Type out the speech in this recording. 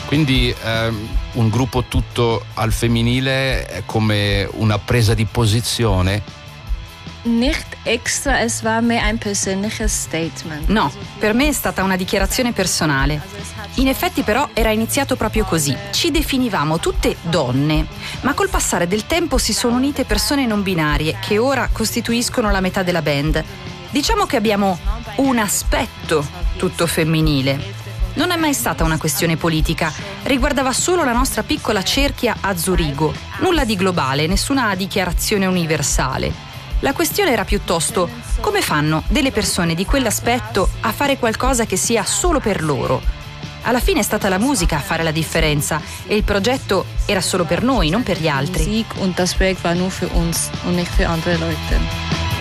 Quindi un gruppo tutto al femminile è come una presa di posizione? Nicht extra, es war mehr ein persönliches Statement. No, per me è stata una dichiarazione personale. In effetti però era iniziato proprio così. Ci definivamo tutte donne, ma col passare del tempo si sono unite persone non binarie che ora costituiscono la metà della band. Diciamo che abbiamo un aspetto tutto femminile. Non è mai stata una questione politica, riguardava solo la nostra piccola cerchia a Zurigo, nulla di globale, nessuna dichiarazione universale. La questione era piuttosto come fanno delle persone di quell'aspetto a fare qualcosa che sia solo per loro. Alla fine è stata la musica a fare la differenza e il progetto era solo per noi, non per gli altri. Musik und das Projekt war nur für uns und nicht für andere Leute.